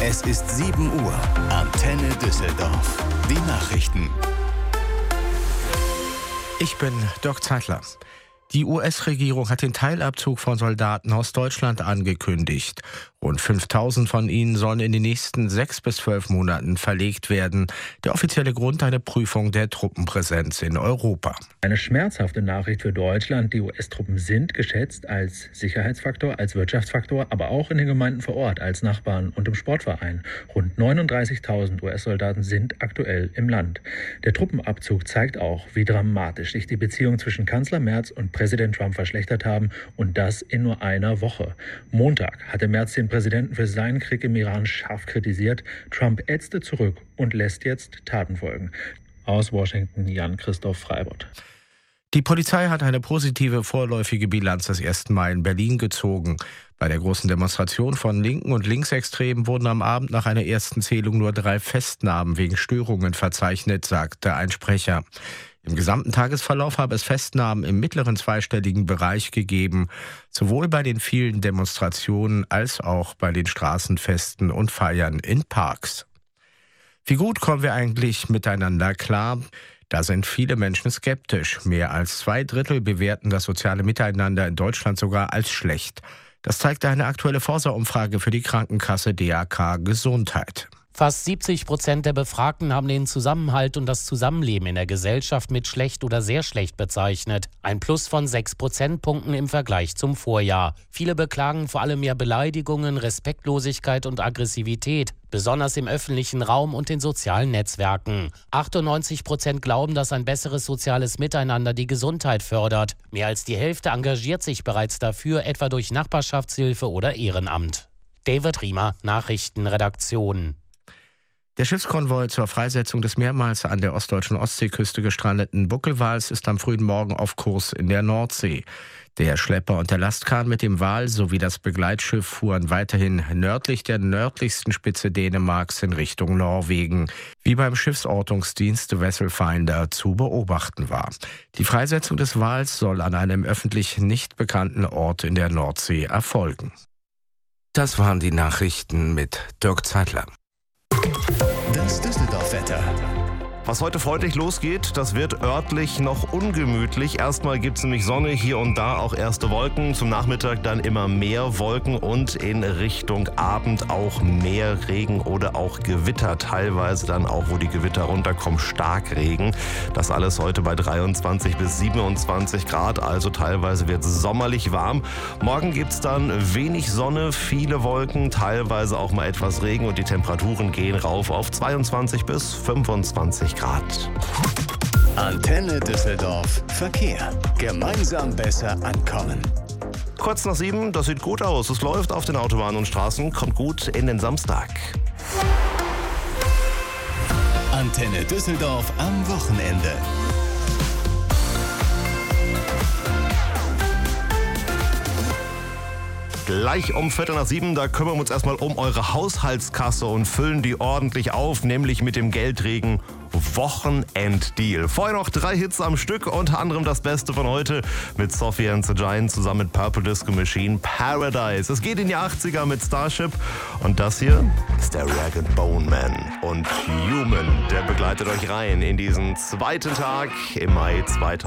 Es ist 7 Uhr. Antenne Düsseldorf. Die Nachrichten. Ich bin Dirk Zeitler. Die US-Regierung hat den Teilabzug von Soldaten aus Deutschland angekündigt. Rund 5.000 von ihnen sollen in den nächsten 6 bis 12 Monaten verlegt werden. Der offizielle Grund: eine Prüfung der Truppenpräsenz in Europa. Eine schmerzhafte Nachricht für Deutschland. Die US-Truppen sind geschätzt als Sicherheitsfaktor, als Wirtschaftsfaktor, aber auch in den Gemeinden vor Ort, als Nachbarn und im Sportverein. Rund 39.000 US-Soldaten sind aktuell im Land. Der Truppenabzug zeigt auch, wie dramatisch sich die Beziehungen zwischen Kanzler Merz und Präsident Trump verschlechtert haben, und das in nur einer Woche. Montag hatte Merz den Präsidenten für seinen Krieg im Iran scharf kritisiert. Trump ätzte zurück und lässt jetzt Taten folgen. Aus Washington, Jan-Christoph Freibott. Die Polizei hat eine positive vorläufige Bilanz des 1. Mai in Berlin gezogen. Bei der großen Demonstration von Linken und Linksextremen wurden am Abend nach einer ersten Zählung nur 3 Festnahmen wegen Störungen verzeichnet, sagte ein Sprecher. Im gesamten Tagesverlauf habe es Festnahmen im mittleren zweistelligen Bereich gegeben, sowohl bei den vielen Demonstrationen als auch bei den Straßenfesten und Feiern in Parks. Wie gut kommen wir eigentlich miteinander klar? Da sind viele Menschen skeptisch. Mehr als 2/3 bewerten das soziale Miteinander in Deutschland sogar als schlecht. Das zeigt eine aktuelle Forsa-Umfrage für die Krankenkasse DAK Gesundheit. Fast 70% der Befragten haben den Zusammenhalt und das Zusammenleben in der Gesellschaft mit schlecht oder sehr schlecht bezeichnet. Ein Plus von 6 Prozentpunkten im Vergleich zum Vorjahr. Viele beklagen vor allem mehr Beleidigungen, Respektlosigkeit und Aggressivität, besonders im öffentlichen Raum und in sozialen Netzwerken. 98% glauben, dass ein besseres soziales Miteinander die Gesundheit fördert. Mehr als die Hälfte engagiert sich bereits dafür, etwa durch Nachbarschaftshilfe oder Ehrenamt. David Riemer, Nachrichtenredaktion. Der Schiffskonvoi zur Freisetzung des mehrmals an der ostdeutschen Ostseeküste gestrandeten Buckelwals ist am frühen Morgen auf Kurs in der Nordsee. Der Schlepper und der Lastkahn mit dem Wal sowie das Begleitschiff fuhren weiterhin nördlich der nördlichsten Spitze Dänemarks in Richtung Norwegen, wie beim Schiffsortungsdienst Vesselfinder zu beobachten war. Die Freisetzung des Wals soll an einem öffentlich nicht bekannten Ort in der Nordsee erfolgen. Das waren die Nachrichten mit Dirk Zeitler. Das Düsseldorf-Wetter. Was heute freundlich losgeht, das wird örtlich noch ungemütlich. Erstmal gibt es nämlich Sonne, hier und da auch erste Wolken. Zum Nachmittag dann immer mehr Wolken und in Richtung Abend auch mehr Regen oder auch Gewitter. Teilweise dann auch, wo die Gewitter runterkommen, Starkregen. Das alles heute bei 23 bis 27 Grad, also teilweise wird es sommerlich warm. Morgen gibt es dann wenig Sonne, viele Wolken, teilweise auch mal etwas Regen und die Temperaturen gehen rauf auf 22 bis 25 Grad. Antenne Düsseldorf. Verkehr. Gemeinsam besser ankommen. Kurz nach 7, das sieht gut aus. Es läuft auf den Autobahnen und Straßen, kommt gut in den Samstag. Antenne Düsseldorf am Wochenende. Gleich um 6:45, da kümmern wir uns erstmal um eure Haushaltskasse und füllen die ordentlich auf, nämlich mit dem Geldregen Wochenenddeal. Vorher noch 3 Hits am Stück, unter anderem das Beste von heute mit Sophie and the Giant zusammen mit Purple Disco Machine, Paradise. Es geht in die 80er mit Starship und das hier ist der Rag & Bone Man und Human. Der begleitet euch rein in diesen zweiten Tag im Mai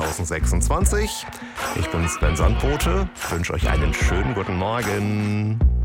2026. Ich bin Sven Sandbote, wünsche euch einen schönen guten Morgen.